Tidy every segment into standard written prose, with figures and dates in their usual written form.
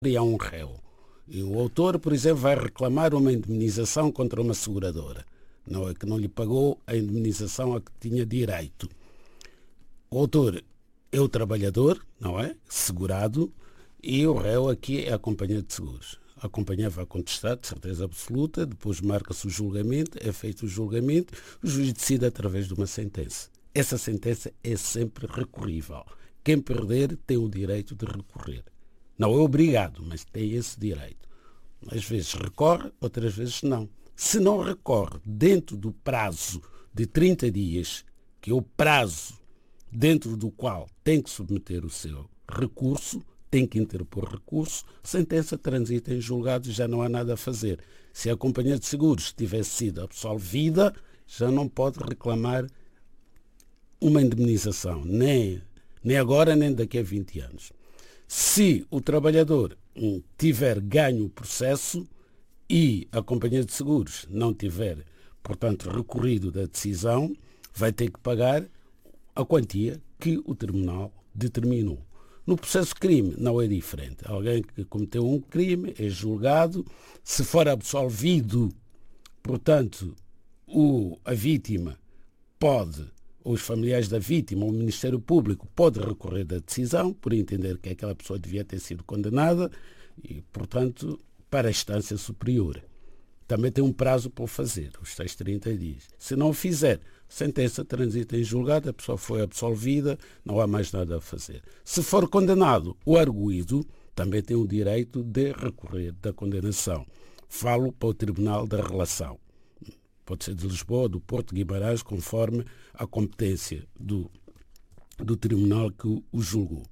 e há um réu. E o autor, por exemplo, vai reclamar uma indemnização contra uma seguradora. Não é que não lhe pagou a indemnização a que tinha direito. O autor é o trabalhador, não é? Segurado, e o réu aqui é a companhia de seguros. A companhia vai contestar, de certeza absoluta, depois marca-se o julgamento, é feito o julgamento, o juiz decide através de uma sentença. Essa sentença é sempre recorrível. Quem perder tem o direito de recorrer. Não é obrigado, mas tem esse direito. Às vezes recorre, outras vezes não. Se não recorre dentro do prazo de 30 dias, que é o prazo dentro do qual tem que submeter o seu recurso, tem que interpor recurso, sentença transita em julgado e já não há nada a fazer. Se a companhia de seguros tivesse sido absolvida, já não pode reclamar uma indemnização, nem agora nem daqui a 20 anos. Se o trabalhador tiver ganho o processo e a companhia de seguros não tiver, portanto, recorrido da decisão, vai ter que pagar a quantia que o tribunal determinou. No processo de crime não é diferente. Alguém que cometeu um crime é julgado, se for absolvido, portanto, a vítima pode, ou os familiares da vítima, ou o Ministério Público pode recorrer da decisão, por entender que aquela pessoa devia ter sido condenada e, portanto, para a instância superior. Também tem um prazo para o fazer, os tais 30 dias. Se não o fizer, sentença transita em julgado, a pessoa foi absolvida, não há mais nada a fazer. Se for condenado, o arguido também tem o direito de recorrer da condenação. Falo para o Tribunal da Relação. Pode ser de Lisboa, do Porto, de Guimarães, conforme a competência do tribunal que o julgou.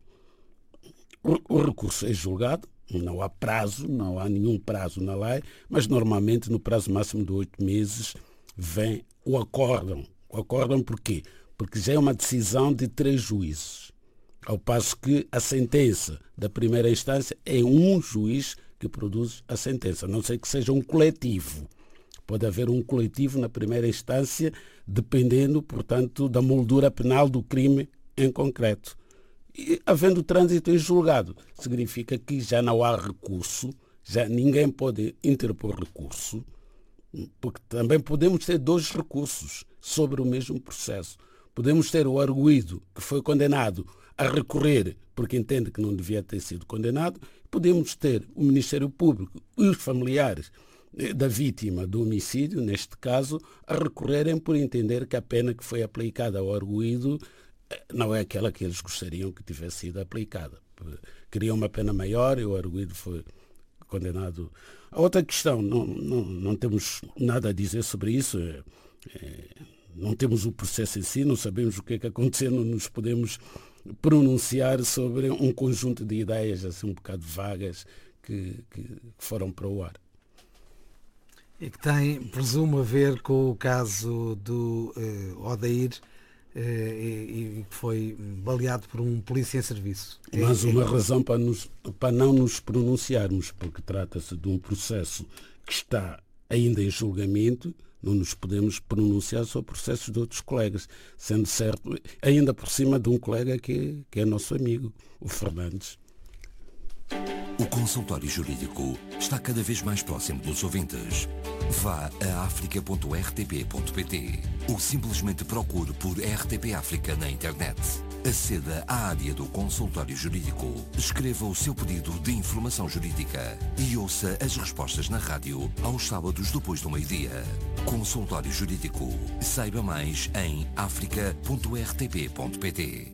O recurso é julgado, não há prazo, não há nenhum prazo na lei, mas normalmente no prazo máximo de 8 meses vem o acórdão. O acórdão porquê? Porque já é uma decisão de 3 juízes, ao passo que a sentença da primeira instância é um juiz que produz a sentença, a não ser que seja um coletivo. Pode haver um coletivo na primeira instância, dependendo, portanto, da moldura penal do crime em concreto. E, havendo trânsito em julgado, significa que já não há recurso, já ninguém pode interpor recurso, porque também podemos ter 2 recursos sobre o mesmo processo. Podemos ter o arguido que foi condenado a recorrer porque entende que não devia ter sido condenado, podemos ter o Ministério Público e os familiares da vítima do homicídio, neste caso, a recorrerem por entender que a pena que foi aplicada ao arguido não é aquela que eles gostariam que tivesse sido aplicada. Queriam uma pena maior e o arguido foi condenado. A outra questão, não temos nada a dizer sobre isso, não temos o processo em si, não sabemos o que é que aconteceu, não nos podemos pronunciar sobre um conjunto de ideias assim um bocado vagas que foram para o ar. E que tem, presumo, a ver com o caso do Odair, e que foi baleado por um polícia em serviço. Mas uma razão para não nos pronunciarmos, porque trata-se de um processo que está ainda em julgamento, não nos podemos pronunciar sobre processos de outros colegas, sendo certo, ainda por cima de um colega que é nosso amigo, o Fernandes. O consultório jurídico está cada vez mais próximo dos ouvintes. Vá a africa.rtp.pt ou simplesmente procure por RTP África na internet. Aceda à área do consultório jurídico, escreva o seu pedido de informação jurídica e ouça as respostas na rádio aos sábados depois do meio-dia. Consultório jurídico. Saiba mais em africa.rtp.pt.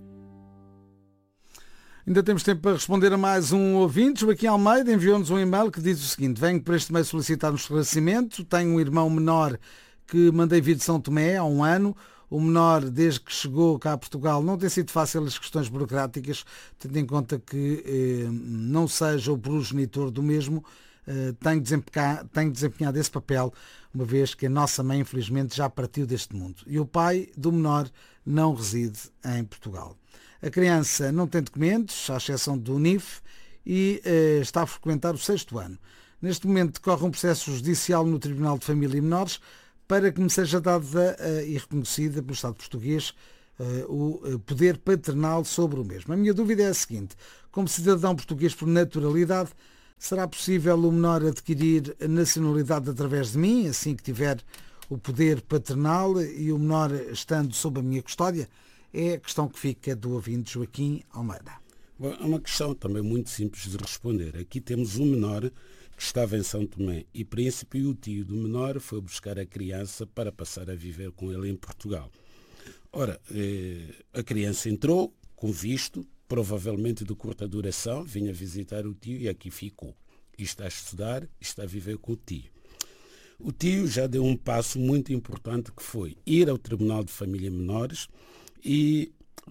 Ainda temos tempo para responder a mais um ouvinte. Joaquim Almeida enviou-nos um e-mail que diz o seguinte: venho por este meio solicitar um esclarecimento. Tenho um irmão menor que mandei vir de São Tomé há um ano. O menor, desde que chegou cá a Portugal, não tem sido fácil as questões burocráticas, tendo em conta que não seja o progenitor do mesmo, tenho desempenhado esse papel, uma vez que a nossa mãe, infelizmente, já partiu deste mundo. E o pai do menor não reside em Portugal. A criança não tem documentos, à exceção do NIF, e está a frequentar o 6º ano. Neste momento decorre um processo judicial no Tribunal de Família e Menores para que me seja dada e reconhecida pelo Estado português o poder paternal sobre o mesmo. A minha dúvida é a seguinte: como cidadão português por naturalidade, Será possível o menor adquirir a nacionalidade através de mim, assim que tiver o poder paternal e o menor estando sob a minha custódia? É a questão que fica do ouvinte Joaquim Almeida. Bom, é uma questão também muito simples de responder. Aqui temos um menor que estava em São Tomé e Príncipe e o tio do menor foi buscar a criança para passar a viver com ele em Portugal. Ora, a criança entrou com visto, provavelmente de curta duração, vinha visitar o tio e aqui ficou. E está a estudar, está a viver com o tio. O tio já deu um passo muito importante que foi ir ao Tribunal de Família Menores e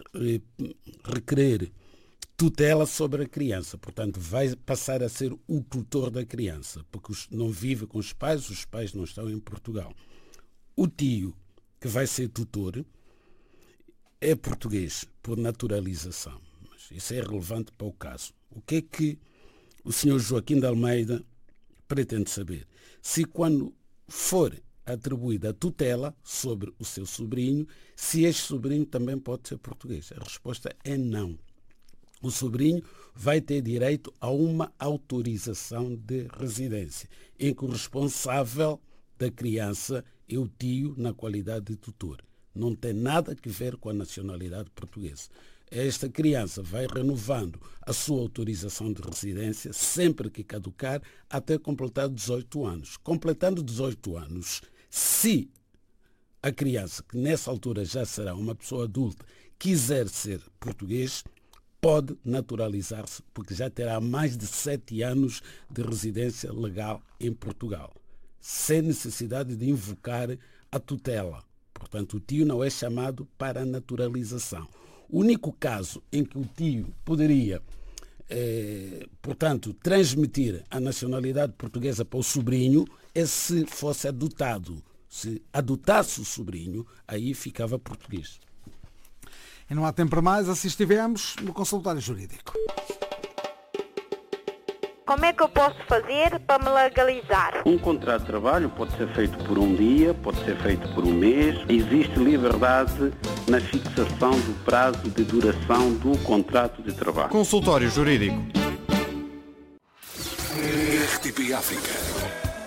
requerer tutela sobre a criança. Portanto, vai passar a ser o tutor da criança, porque não vive com os pais não estão em Portugal. O tio que vai ser tutor é português por naturalização. Mas isso é relevante para o caso. O que é que o senhor Joaquim de Almeida pretende saber? Se quando for atribuída a tutela sobre o seu sobrinho, se este sobrinho também pode ser português. A resposta é não. O sobrinho vai ter direito a uma autorização de residência, em que o responsável da criança é o tio na qualidade de tutor. Não tem nada a ver com a nacionalidade portuguesa. Esta criança vai renovando a sua autorização de residência sempre que caducar até completar 18 anos. Completando 18 anos, se a criança, que nessa altura já será uma pessoa adulta, quiser ser português, pode naturalizar-se, porque já terá mais de 7 anos de residência legal em Portugal, sem necessidade de invocar a tutela. Portanto, o tio não é chamado para a naturalização. O único caso em que o tio poderia, portanto, transmitir a nacionalidade portuguesa para o sobrinho é se fosse adotado. Se adotasse o sobrinho, aí ficava português. E não há tempo para mais, assim estivemos no consultório jurídico. Como é que eu posso fazer para me legalizar? Um contrato de trabalho pode ser feito por um dia, pode ser feito por um mês. Existe liberdade na fixação do prazo de duração do contrato de trabalho. Consultório Jurídico. RTP África.